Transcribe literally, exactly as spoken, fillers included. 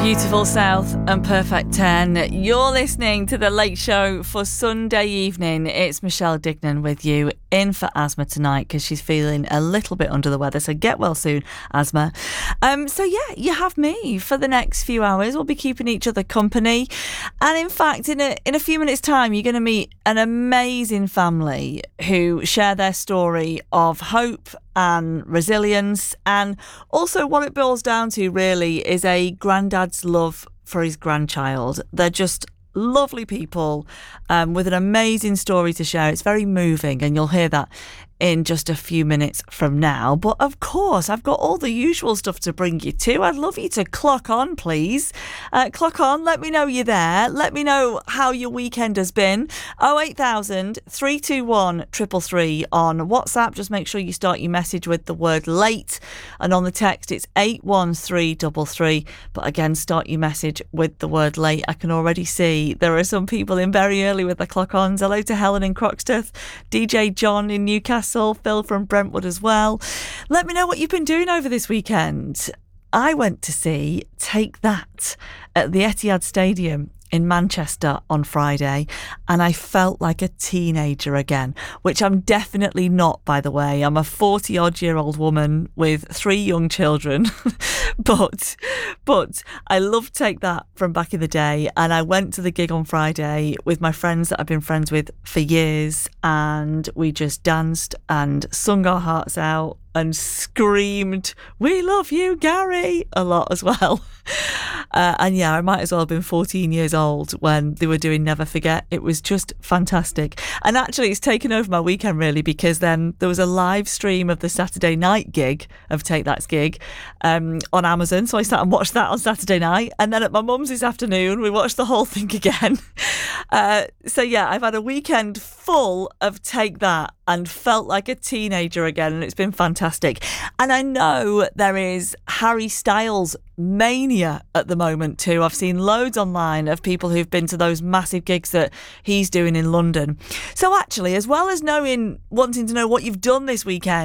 Beautiful South and Perfect ten. You're listening to The Late Show for Sunday evening. It's Michelle Dignan with you, in for Asma tonight because she's feeling a little bit under the weather. So get well soon, Asma. Um, so yeah, you have me for the next few hours. We'll be keeping each other company. And in fact, in a, in a few minutes' time, you're going to meet an amazing family who share their story of hope and resilience, and also what it boils down to really is a granddad's love for his grandchild. They're just lovely people um, with an amazing story to share. It's very moving, and you'll hear that in just a few minutes from now. But of course, I've got all the usual stuff to bring you to. I'd love you to clock on, please. Uh, clock on, let me know you're there. Let me know how your weekend has been. oh eight thousand, three two one, three three three on WhatsApp. Just make sure you start your message with the word late. And on the text, it's eight one three three three. But again, start your message with the word late. I can already see there are some people in very early with the clock ons. Hello to Helen in Croxteth, D J John in Newcastle, Phil from Brentwood as well. Let me know what you've been doing over this weekend. I went to see Take That at the Etihad Stadium in Manchester on Friday, and I felt like a teenager again, which I'm definitely not, by the way. I'm a forty odd year old woman with three young children, but but I love Take That from back in the day, and I went to the gig on Friday with my friends that I've been friends with for years, and we just danced and sung our hearts out and screamed, "We love you, Gary," a lot as well. Uh, and yeah, I might as well have been fourteen years old when they were doing Never Forget. It was just fantastic. And actually, it's taken over my weekend, really, because then there was a live stream of the Saturday night gig of Take That's gig um, on Amazon. So I sat and watched that on Saturday night. And then at my mum's this afternoon, we watched the whole thing again. Uh, so yeah, I've had a weekend full of Take That and felt like a teenager again, and it's been fantastic. And I know there is Harry Styles mania at the moment too. I've seen loads online of people who've been to those massive gigs that he's doing in London. So actually, as well as knowing, wanting to know what you've done this weekend,